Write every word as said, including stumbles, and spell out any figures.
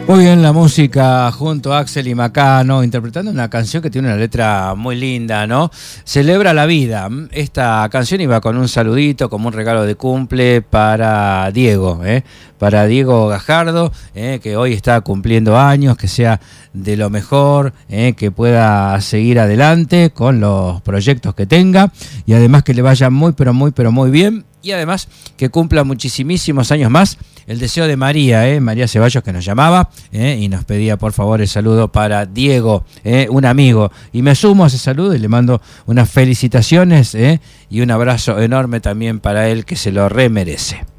Muy bien, la música junto a Axel y Macano, interpretando una canción que tiene una letra muy linda, ¿no? Celebra la vida. Esta canción iba con un saludito, como un regalo de cumple para Diego, ¿eh? Para Diego Gajardo, ¿eh? Que hoy está cumpliendo años, que sea de lo mejor, ¿eh? Que pueda seguir adelante con los proyectos que tenga y además que le vaya muy, pero muy, pero muy bien. Y además que cumpla muchísimos años más. El deseo de María, ¿eh? María Ceballos, que nos llamaba ¿eh? y nos pedía por favor el saludo para Diego, ¿eh? un amigo. Y me sumo a ese saludo y le mando unas felicitaciones ¿eh? y un abrazo enorme también para él, que se lo remerece.